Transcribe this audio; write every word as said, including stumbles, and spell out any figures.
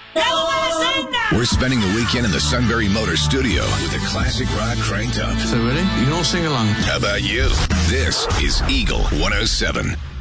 We're spending the weekend in the Sunbury Motors studio with the classic rock cranked up. So ready? You can all sing along. How about you? This is Eagle one oh seven.